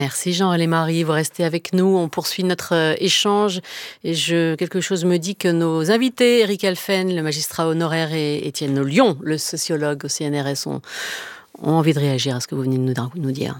Merci Jean et Marie, vous restez avec nous, on poursuit notre échange et quelque chose me dit que nos invités, Eric Elfen, le magistrat honoraire, et Étienne Lyon, le sociologue au CNRS, ont envie de réagir à ce que vous venez de nous dire.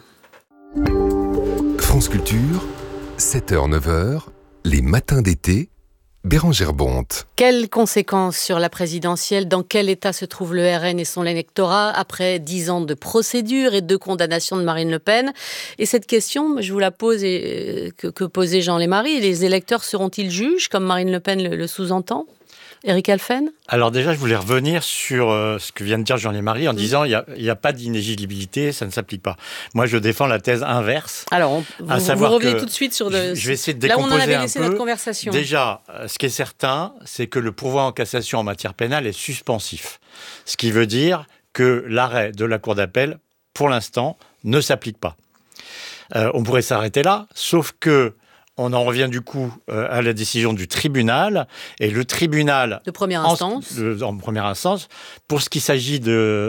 France Culture, 7h-9h, les matins d'été, Bérangère Bonte. Quelles conséquences sur la présidentielle? Dans quel état se trouve le RN et son électorat après 10 ans de procédure et de condamnation de Marine Le Pen? Et cette question, je vous la pose que posait Jean et Marie. Les électeurs seront-ils juges, comme Marine Le Pen le sous-entend? Eric Elfen? Alors déjà, je voulais revenir sur ce que vient de dire Jean-Marie en disant il n'y a pas d'inéligibilité, ça ne s'applique pas. Moi, je défends la thèse inverse. Alors, vous revenez tout de suite sur je vais essayer de décomposer là où on en avait laissé laissé notre conversation. Déjà, ce qui est certain, c'est que le pourvoi en cassation en matière pénale est suspensif. Ce qui veut dire que l'arrêt de la Cour d'appel, pour l'instant, ne s'applique pas. On pourrait s'arrêter là, sauf que on en revient du coup à la décision du tribunal, et le tribunal de première instance, en première instance, pour ce qui est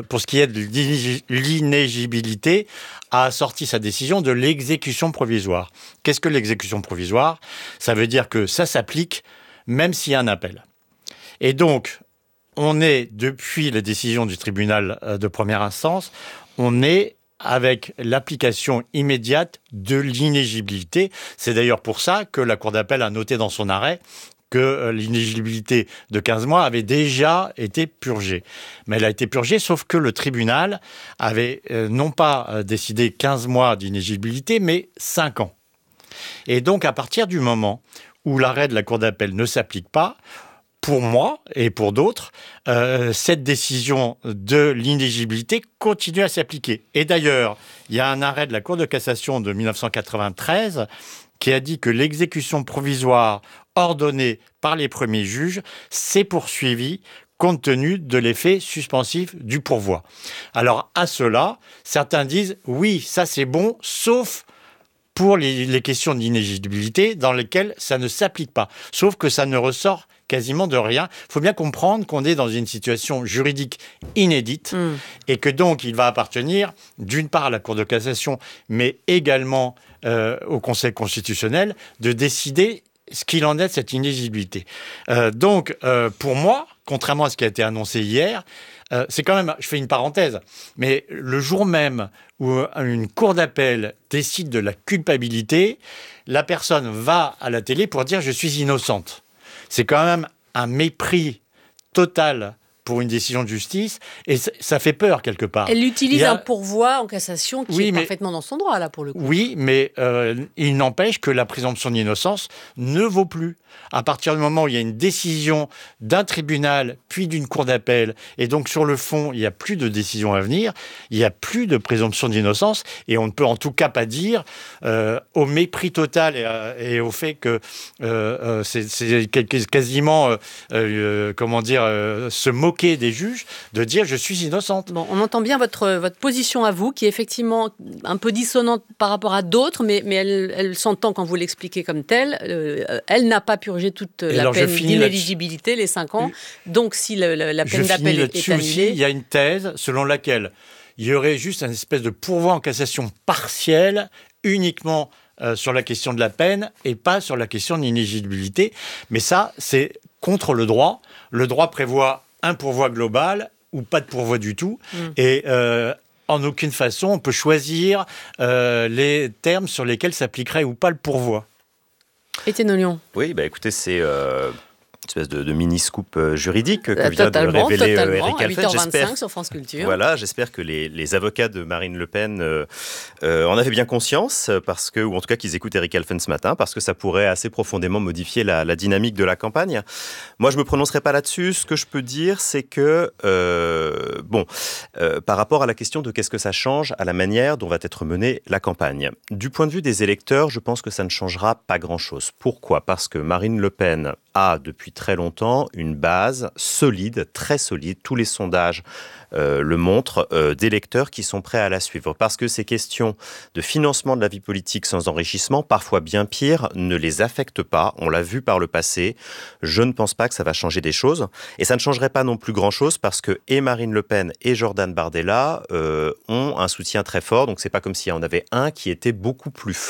de l'inéligibilité, a assorti sa décision de l'exécution provisoire. Qu'est-ce que l'exécution provisoire? Ça veut dire que ça s'applique même s'il y a un appel. Et donc, on est, depuis la décision du tribunal de première instance, on est avec l'application immédiate de l'inéligibilité. C'est d'ailleurs pour ça que la Cour d'appel a noté dans son arrêt que l'inéligibilité de 15 mois avait déjà été purgée. Mais elle a été purgée, sauf que le tribunal avait non pas décidé 15 mois d'inéligibilité, mais 5 ans. Et donc, à partir du moment où l'arrêt de la Cour d'appel ne s'applique pas, pour moi et pour d'autres, cette décision de l'inéligibilité continue à s'appliquer. Et d'ailleurs, il y a un arrêt de la Cour de cassation de 1993 qui a dit que l'exécution provisoire ordonnée par les premiers juges s'est poursuivie compte tenu de l'effet suspensif du pourvoi. Alors à cela, certains disent « oui, ça c'est bon, sauf pour les questions d'inéligibilité dans lesquelles ça ne s'applique pas. » Sauf que ça ne ressort quasiment de rien. Il faut bien comprendre qu'on est dans une situation juridique inédite et que donc il va appartenir d'une part à la Cour de cassation, mais également au Conseil constitutionnel de décider ce qu'il en est de cette inéligibilité. Donc, pour moi, contrairement à ce qui a été annoncé hier, c'est quand même, je fais une parenthèse, mais le jour même où une cour d'appel décide de la culpabilité, la personne va à la télé pour dire « je suis innocente ». C'est quand même un mépris total pour une décision de justice, et ça fait peur quelque part. Elle utilise un pourvoi en cassation qui est parfaitement dans son droit, là, pour le coup. Oui, mais il n'empêche que la présomption d'innocence ne vaut plus. À partir du moment où il y a une décision d'un tribunal, puis d'une cour d'appel, et donc sur le fond, il n'y a plus de décision à venir, il n'y a plus de présomption d'innocence, et on ne peut en tout cas pas dire, au mépris total et au fait que c'est quasiment, se moquer des juges, de dire « je suis innocente ». Bon, on entend bien votre position à vous, qui est effectivement un peu dissonante par rapport à d'autres, mais elle s'entend quand vous l'expliquez comme telle. Elle n'a pas purgé toute la peine d'inéligibilité, les 5 ans. Donc, si la peine d'appel est annulée... Aussi, il y a une thèse selon laquelle il y aurait juste une espèce de pourvoi en cassation partielle, uniquement sur la question de la peine et pas sur la question de l'inéligibilité. Mais ça, c'est contre le droit. Le droit prévoit un pourvoi global ou pas de pourvoi du tout. Et en aucune façon, on peut choisir les termes sur lesquels s'appliquerait ou pas le pourvoi. Étienne Lyon. Oui, écoutez, c'est une espèce de mini-scoop juridique que vient de révéler Eric Elfen. 8h25 sur France Culture. Voilà, j'espère que les avocats de Marine Le Pen en avaient bien conscience, ou en tout cas qu'ils écoutent Eric Elfen ce matin, parce que ça pourrait assez profondément modifier la dynamique de la campagne. Moi, je ne me prononcerai pas là-dessus. Ce que je peux dire, c'est que, par rapport à la question de qu'est-ce que ça change à la manière dont va être menée la campagne, du point de vue des électeurs, je pense que ça ne changera pas grand-chose. Pourquoi ? Parce que Marine Le Pen a depuis très longtemps une base solide, très solide. Tous les sondages le montrent, d'électeurs qui sont prêts à la suivre. Parce que ces questions de financement de la vie politique sans enrichissement, parfois bien pire, ne les affectent pas. On l'a vu par le passé. Je ne pense pas que ça va changer des choses. Et ça ne changerait pas non plus grand-chose parce que et Marine Le Pen et Jordan Bardella ont un soutien très fort. Donc c'est pas comme s'il y en avait un qui était beaucoup plus